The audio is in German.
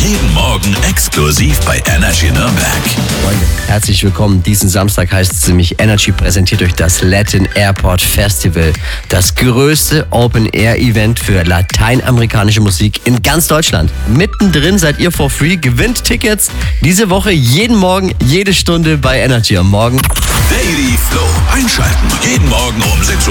Jeden Morgen exklusiv bei Energy Nürnberg. Freunde, herzlich willkommen. Diesen Samstag heißt es nämlich, Energy präsentiert euch das Latin Airport Festival. Das größte Open-Air-Event für lateinamerikanische Musik in ganz Deutschland. Mittendrin seid ihr for free, gewinnt Tickets diese Woche jeden Morgen, jede Stunde bei Energy am Morgen. Daily Flow. Einschalten. Jeden Morgen um 6:30